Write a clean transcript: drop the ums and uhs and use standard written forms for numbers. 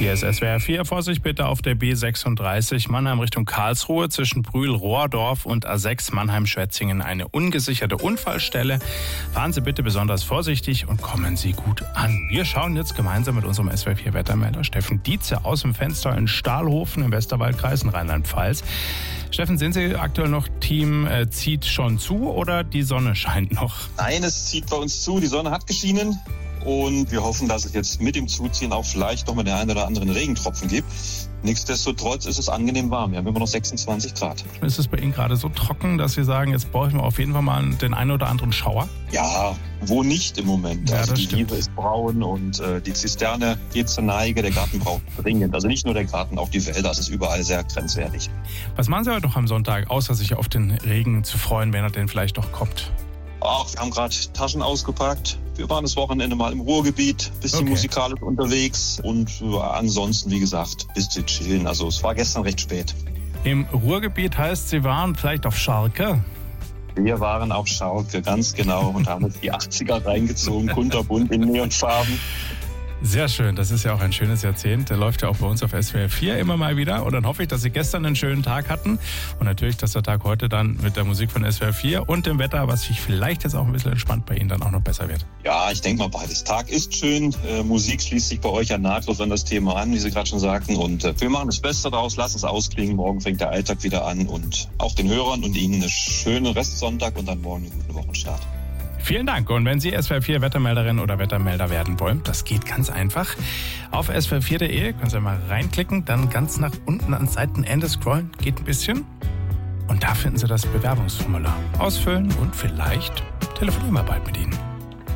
Hier ist SWR 4. Vorsicht bitte auf der B36 Mannheim Richtung Karlsruhe zwischen Brühl-Rohrdorf und A6 Mannheim-Schwetzingen eine ungesicherte Unfallstelle. Fahren Sie bitte besonders vorsichtig und kommen Sie gut an. Wir schauen jetzt gemeinsam mit unserem SWR 4 Wettermelder Steffen Dietze aus dem Fenster in Stahlhofen im Westerwaldkreis in Rheinland-Pfalz. Steffen, sind Sie aktuell noch Team zieht schon zu oder die Sonne scheint noch? Nein, es zieht bei uns zu. Die Sonne hat geschienen. Und wir hoffen, dass es jetzt mit dem Zuziehen auch vielleicht noch mal den einen oder anderen Regentropfen gibt. Nichtsdestotrotz ist es angenehm warm. Wir haben immer noch 26 Grad. Ist es bei Ihnen gerade so trocken, dass Sie sagen, jetzt brauchen wir auf jeden Fall mal den einen oder anderen Schauer? Ja, wo nicht im Moment. Ja, also die stimmt. Wiese ist braun und die Zisterne geht zur Neige. Der Garten braucht dringend. Also nicht nur der Garten, auch die Wälder. Es ist überall sehr grenzwertig. Was machen Sie heute noch am Sonntag, außer sich auf den Regen zu freuen, wenn er denn vielleicht noch kommt? Ach, wir haben gerade Taschen ausgepackt. Wir waren das Wochenende mal im Ruhrgebiet, bisschen musikalisch unterwegs und ansonsten, wie gesagt, bisschen chillen. Also es war gestern recht spät. Im Ruhrgebiet heißt, Sie waren vielleicht auf Schalke? Wir waren auf Schalke, ganz genau, und haben uns die 80er reingezogen, kunterbunt in Neonfarben. Sehr schön, das ist ja auch ein schönes Jahrzehnt. Der läuft ja auch bei uns auf SWR 4 immer mal wieder. Und dann hoffe ich, dass Sie gestern einen schönen Tag hatten. Und natürlich, dass der Tag heute dann mit der Musik von SWR 4 und dem Wetter, was sich vielleicht jetzt auch ein bisschen entspannt bei Ihnen dann auch noch besser wird. Ja, ich denke mal beides. Tag ist schön, Musik schließt sich bei euch ja nahtlos an das Thema an, wie Sie gerade schon sagten. Und wir machen das Beste daraus, lassen es ausklingen. Morgen fängt der Alltag wieder an. Und auch den Hörern und Ihnen einen schönen Restsonntag und dann morgen einen guten Wochenstart. Vielen Dank. Und wenn Sie SWR 4 Wettermelderin oder Wettermelder werden wollen, das geht ganz einfach. Auf swr4.de können Sie mal reinklicken, dann ganz nach unten ans Seitenende scrollen, geht ein bisschen. Und da finden Sie das Bewerbungsformular. Ausfüllen und vielleicht telefonieren wir bald mit Ihnen.